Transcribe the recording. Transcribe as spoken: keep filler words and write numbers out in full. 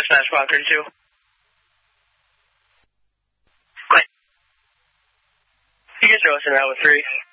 Smash Squad thirty-two. You get Joseph out with three.